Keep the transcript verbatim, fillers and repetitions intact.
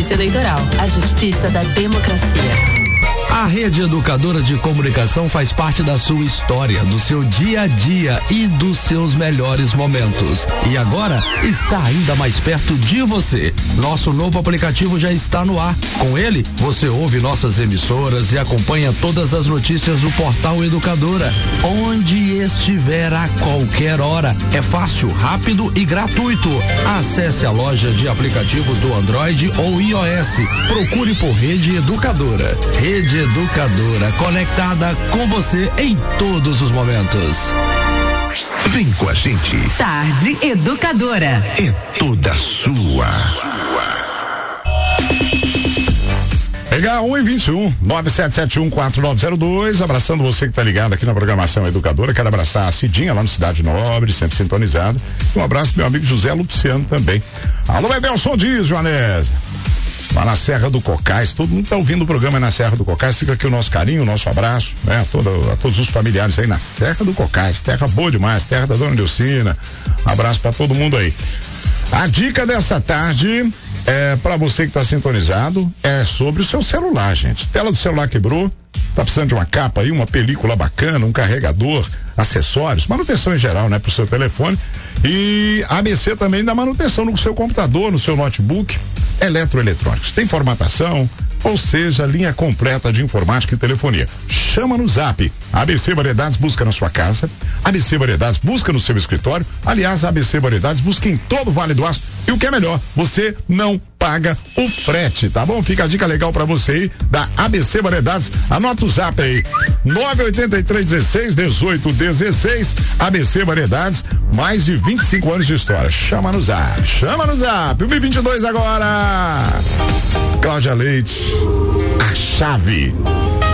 Justiça Eleitoral, a justiça da democracia. A Rede Educadora de Comunicação faz parte da sua história, do seu dia a dia e dos seus melhores momentos. E agora está ainda mais perto de você. Nosso novo aplicativo já está no ar. Com ele, você ouve nossas emissoras e acompanha todas as notícias do portal Educadora, onde estiver a qualquer hora. É fácil, rápido e gratuito. Acesse a loja de aplicativos do Android ou iOS. Procure por Rede Educadora. Rede Educadora, conectada com você em todos os momentos. Vem com a gente. Tarde Educadora. É toda sua. Legal, um e vinte e um, nove sete sete um quatro nove zero dois, abraçando você que tá ligado aqui na programação Educadora. Quero abraçar a Cidinha lá no Cidade Nobre, sempre sintonizado. Um abraço pro meu amigo José Luciano também. Alô, Edelson Dias, Joanese. Lá na Serra do Cocais, todo mundo tá ouvindo o programa na Serra do Cocais, fica aqui o nosso carinho, o nosso abraço, né? A, toda, a todos os familiares aí na Serra do Cocais, terra boa demais, terra da Dona Delcina, abraço pra todo mundo aí. A dica dessa tarde é para você que tá sintonizado, é sobre o seu celular, gente. Tela do celular quebrou, tá precisando de uma capa aí, uma película bacana, um carregador, acessórios, manutenção em geral, né, pro seu telefone. E a A B C também dá manutenção no seu computador, no seu notebook, eletroeletrônicos. Tem formatação, ou seja, linha completa de informática e telefonia. Chama no Zap. A B C Variedades busca na sua casa. A B C Variedades busca no seu escritório. Aliás, a A B C Variedades busca em todo o Vale do Aço. E o que é melhor, você não paga o frete, tá bom? Fica a dica legal pra você aí da A B C Variedades. Anota o Zap aí. nove oito três um seis, dezoito dezesseis. A B C Variedades, mais de vinte e cinco anos de história. Chama no Zap. Chama no Zap. um e vinte e dois agora. Cláudia Leite, a chave.